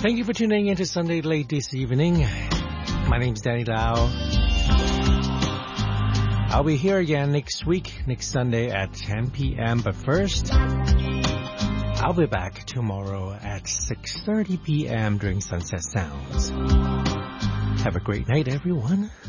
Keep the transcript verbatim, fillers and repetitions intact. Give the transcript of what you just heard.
Thank you for tuning in to Sunday Late this evening. My name's Danny Lau. I'll be here again next week, next Sunday at ten p.m. But first, I'll be back tomorrow at six thirty p.m. during Sunset Sounds. Have a great night, everyone.